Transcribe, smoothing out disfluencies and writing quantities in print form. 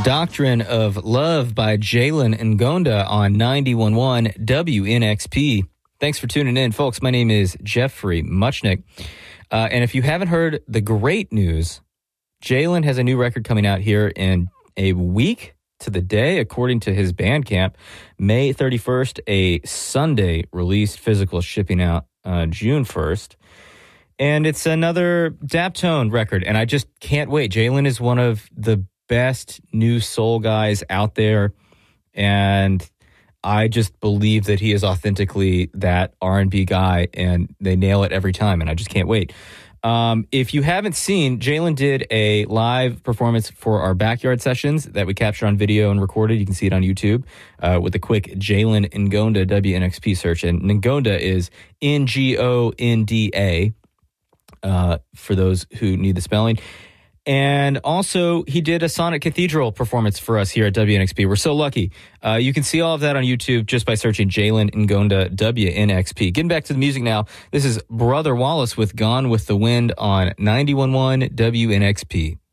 Doctrine of Love by Jalen Ngonda on 91.1 WNXP. Thanks for tuning in, folks. My name is Jeffrey Muchnick. And if you haven't heard the great news, Jalen has a new record coming out here in a week to the day, according to his Bandcamp. May 31st, a Sunday release, physical shipping out June 1st. And it's another Daptone record, and I just can't wait. Jalen is one of the best new soul guys out there, and I just believe that he is authentically that R&B guy, and they nail it every time, and I just can't wait. If you haven't seen, Jalen did a live performance for our backyard sessions that we captured on video and recorded. You can see it on YouTube with a quick Jalen Ngonda WNXP search, and Ngonda is Ngonda, for those who need the spelling. And also, he did a Sonic Cathedral performance for us here at WNXP. We're so lucky. You can see all of that on YouTube just by searching Jalen Ngonda WNXP. Getting back to the music now, this is Brother Wallace with Gone with the Wind on 91.1 WNXP.